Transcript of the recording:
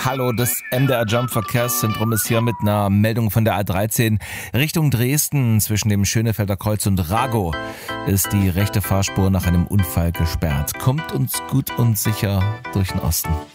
Hallo, das MDR Jump Verkehrszentrum ist hier mit einer Meldung von der A13 Richtung Dresden. Zwischen dem Schönefelder Kreuz und Ragow ist die rechte Fahrspur nach einem Unfall gesperrt. Kommt uns gut und sicher durch den Osten.